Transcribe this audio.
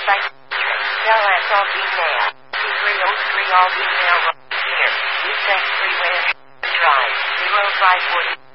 site. Tell us all email. 2303 all email here. East X Freeway Drive 0540.